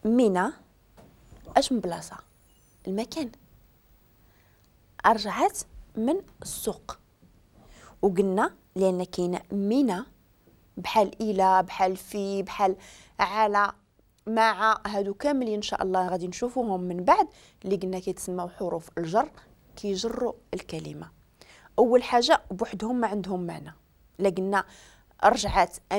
منى اش من بلاصه؟ المكان. رجعت من السوق، وقلنا لان كاينه منى بحال الى، بحال في، بحال على، مع، هادو كاملين ان شاء الله غادي نشوفوهم من بعد، اللي قلنا كيتسموا حروف الجر كيجروا الكلمه. اول حاجه بوحدهم ما عندهم معنى. لا قلنا رجعت